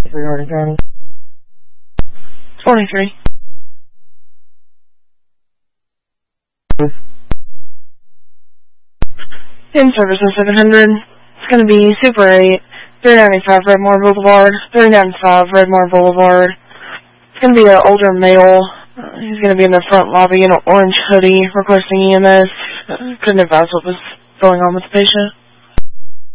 Harding County. 23. In service of 700. It's going to be Super 8, 395 Redmore Boulevard, 395 Redmore Boulevard. It's going to be an older male. He's going to be in the front lobby in an orange hoodie requesting EMS. Couldn't advise what was going on with the patient.